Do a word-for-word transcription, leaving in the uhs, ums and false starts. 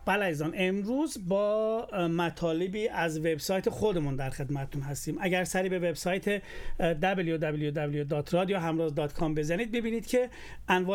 بله عزیزان، امروز با مطالبی از وبسایت خودمون در خدمتتون هستیم. اگر سری به وبسایت دبلیو دبلیو دبلیو دات رادیو همراز دات کام بزنید ببینید که انواع